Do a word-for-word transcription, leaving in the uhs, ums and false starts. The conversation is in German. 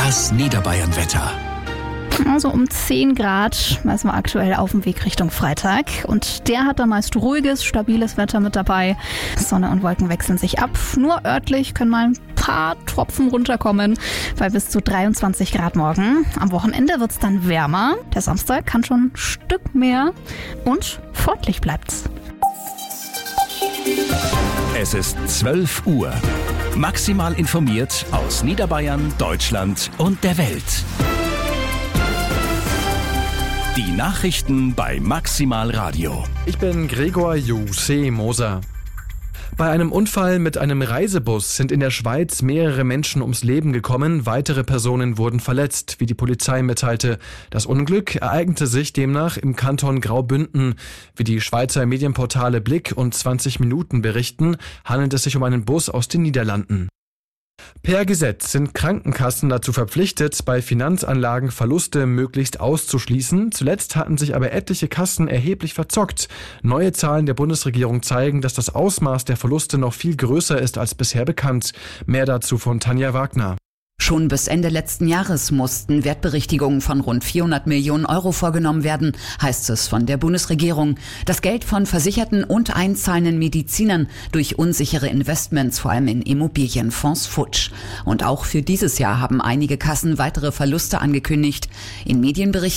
Das Niederbayern-Wetter. Also um zehn Grad, da sind wir aktuell auf dem Weg Richtung Freitag. Und der hat dann meist ruhiges, stabiles Wetter mit dabei. Sonne und Wolken wechseln sich ab. Nur örtlich können mal ein paar Tropfen runterkommen, bei bis zu dreiundzwanzig Grad morgen. Am Wochenende wird es dann wärmer. Der Samstag kann schon ein Stück mehr. Und sportlich bleibt's. Es ist zwölf Uhr. Maximal informiert aus Niederbayern, Deutschland und der Welt. Die Nachrichten bei Maximal Radio. Ich bin Gregor Juse Moser. Bei einem Unfall mit einem Reisebus sind in der Schweiz mehrere Menschen ums Leben gekommen. Weitere Personen wurden verletzt, wie die Polizei mitteilte. Das Unglück ereignete sich demnach im Kanton Graubünden. Wie die Schweizer Medienportale Blick und zwanzig Minuten berichten, handelt es sich um einen Bus aus den Niederlanden. Per Gesetz sind Krankenkassen dazu verpflichtet, bei Finanzanlagen Verluste möglichst auszuschließen. Zuletzt hatten sich aber etliche Kassen erheblich verzockt. Neue Zahlen der Bundesregierung zeigen, dass das Ausmaß der Verluste noch viel größer ist als bisher bekannt. Mehr dazu von Tanja Wagner. Schon bis Ende letzten Jahres mussten Wertberichtigungen von rund vierhundert Millionen Euro vorgenommen werden, heißt es von der Bundesregierung. Das Geld von Versicherten und einzahlenden Medizinern durch unsichere Investments, vor allem in Immobilienfonds, futsch. Und auch für dieses Jahr haben einige Kassen weitere Verluste angekündigt. In Medienberichten